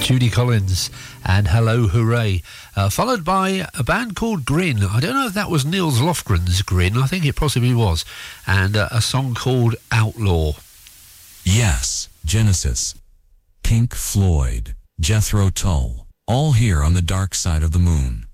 Judy Collins and Hello Hooray, followed by a band called Grin. I don't know if that was Niels Lofgren's Grin, I think it possibly was, and a song called Outlaw. Yes, Genesis, Pink Floyd, Jethro Tull, all here on the dark side of the moon.